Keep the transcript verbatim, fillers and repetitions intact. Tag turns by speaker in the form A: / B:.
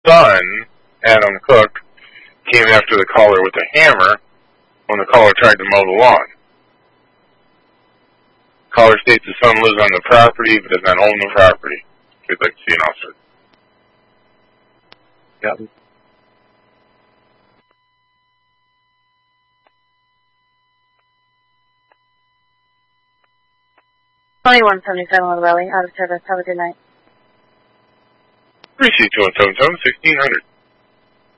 A: son, Adam Cook, came after the caller with a hammer when the caller tried to mow the lawn. Caller states the son lives on the property but does not own the property. We'd like to see an officer.
B: Yeah.
C: twenty-one seventy-seven Little Valley, out of service. Have a good night.
A: Receipt two one seven seven, sixteen hundred.